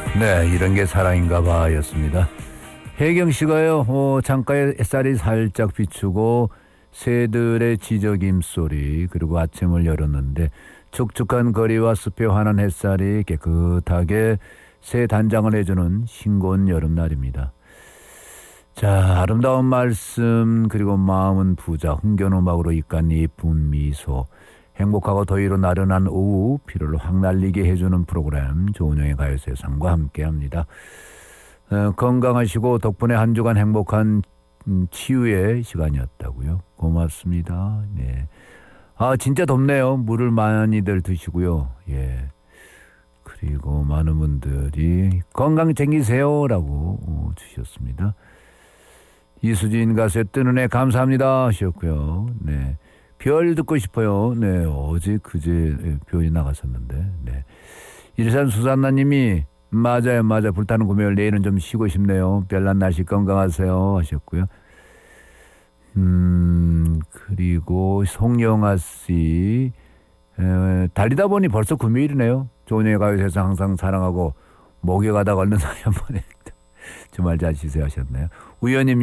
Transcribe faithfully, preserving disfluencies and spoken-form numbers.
네, 이런 게 사랑인가 봐였습니다. 혜경 씨가요, 어, 창가에 햇살이 살짝 비추고 새들의 지저귐 소리, 그리고 아침을 열었는데 축축한 거리와 숲에 환한 햇살이 깨끗하게 새 단장을 해주는 싱거운 여름날입니다. 자, 아름다운 말씀, 그리고 마음은 부자, 흥겨운 음악으로 이끈 예쁜 미소, 행복하고 더위로 나른한 오후 피로를 확 날리게 해주는 프로그램 조은영의 가요세상과 함께합니다. 어, 건강하시고 덕분에 한 주간 행복한 치유의 시간이었다고요. 고맙습니다. 네. 아, 진짜 덥네요. 물을 많이들 드시고요. 예. 그리고 많은 분들이 건강 챙기세요라고 어, 주셨습니다. 이수진 가수의 뜨는 애 감사합니다 하셨고요. 네. 별 듣고 싶어요. 네. 어제 그제 별이 나갔었는데. 네. 일산 수산나님이 맞아요, 맞아. 불타는 금요일 내일은 좀 쉬고 싶네요. 별난 날씨 건강하세요 하셨고요. 음, 그리고 송영아 씨, 에, 달리다 보니 벌써 금요일이네요. 조은영의 가요세상 항상 사랑하고 목욕하다가 얼른 사연 보내. 주말 잘 쉬세요 하셨네요. 우연님